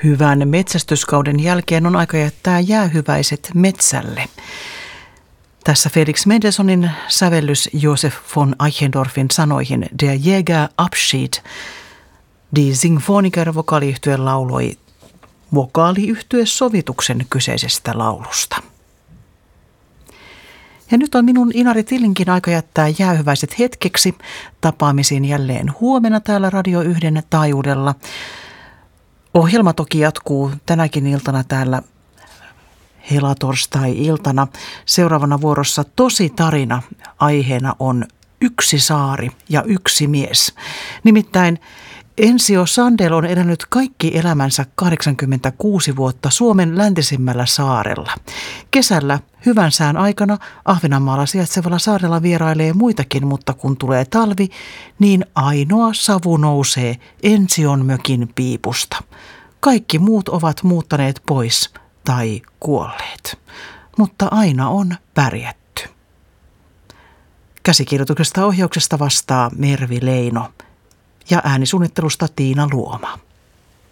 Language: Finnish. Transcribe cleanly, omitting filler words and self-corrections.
Hyvän metsästyskauden jälkeen on aika jättää jäähyväiset metsälle. Tässä Felix Mendelssohnin sävellys Josef von Eichendorffin sanoihin Der Jäger Abschied. Die Sinfoniker vokaaliyhtye lauloi vokaaliyhtyesovituksen kyseisestä laulusta. Ja nyt on minun Inari Tillinkin aika jättää jäähyväiset hetkeksi. Tapaamisiin jälleen huomenna täällä Radio 1 taajuudella. Ohjelma toki jatkuu tänäkin iltana täällä helatorstai-iltana. Seuraavana vuorossa tosi tarina. Aiheena on yksi saari ja yksi mies. Nimittäin Ensio Sandel on elänyt kaikki elämänsä 86 vuotta Suomen läntisimmällä saarella. Kesällä hyvän sään aikana Ahvenanmaalla sijaitsevalla saarella vierailee muitakin, mutta kun tulee talvi, niin ainoa savu nousee Ension mökin piipusta. Kaikki muut ovat muuttaneet pois tai kuolleet, mutta aina on pärjätty. Käsikirjoituksesta ohjauksesta vastaa Mervi Leino ja äänisuunnittelusta Tiina Luoma.